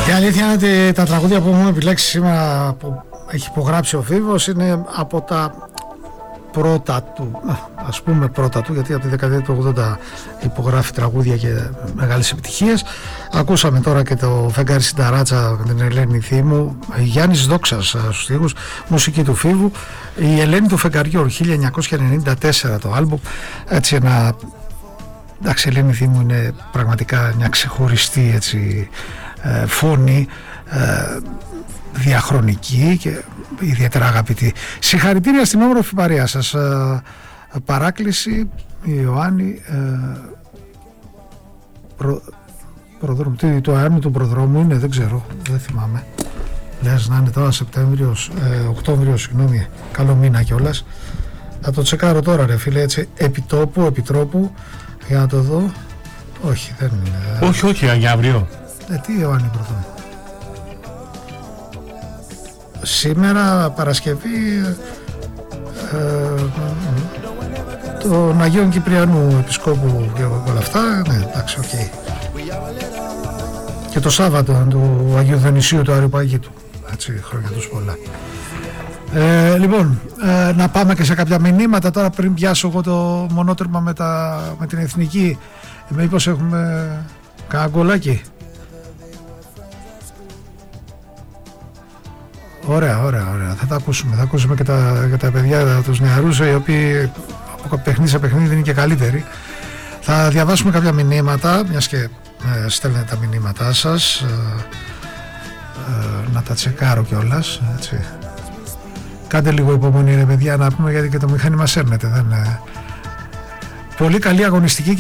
Η αλήθεια είναι ότι τα τραγούδια που έχουμε επιλέξει σήμερα, που έχει υπογράψει ο Φίβος, είναι από τα πρώτα του, ας πούμε πρώτα του, γιατί από τη δεκαετία του 80 υπογράφει τραγούδια και μεγάλες επιτυχίες. Ακούσαμε τώρα και το Φεγγάρι στην Ταράτσα με την Ελένη Θήμου, Γιάννης Δόξας στους στίχους, μουσική του Φίβου, η Ελένη του Φεγγαριού, 1994 το άλμπουμ. Έτσι ένα, εντάξει, η Ελένη Θήμου είναι πραγματικά μια ξεχωριστή έτσι φωνή, διαχρονική και ιδιαίτερα αγαπητή. Συγχαρητήρια στην όμορφη παρέα σας. Παράκληση Ιωάννη προδρόμου. Τι το αέρμη του προδρόμου είναι, δεν ξέρω, δεν θυμάμαι. Λες να είναι τώρα Σεπτέμβριος, Οκτώβριος, συγγνώμη, καλό μήνα κιόλας. Θα το τσεκάρω τώρα ρε φίλε, έτσι επιτρόπου για να το δω. Όχι, δεν είναι. Όχι, για αύριο. Τι Ιωάννη προδρόμου. Σήμερα Παρασκευή των Αγίων Κυπριανού Επισκόπου και όλα αυτά. Ναι, εντάξει, οκ. Και το Σάββατο του Αγίου Δονησίου του Αριοπαγήτου. Έτσι, χρόνια τους πολλά. Λοιπόν, να πάμε και σε κάποια μηνύματα τώρα πριν πιάσω εγώ το μονότερμα με την Εθνική. Μήπως έχουμε κανένα γκολάκι? Ωραία. Θα τα ακούσουμε. Θα ακούσουμε και τα παιδιά, τους νεαρούς, οι οποίοι από παιχνίδι σε παιχνίδι είναι και καλύτεροι. Θα διαβάσουμε κάποια μηνύματα, μιας και στέλνετε τα μηνύματά σας. Να τα τσεκάρω κιόλας. Έτσι. Κάντε λίγο υπομονή ρε παιδιά, να πούμε, γιατί και το μηχάνημα σέρνεται. Πολύ καλή αγωνιστική.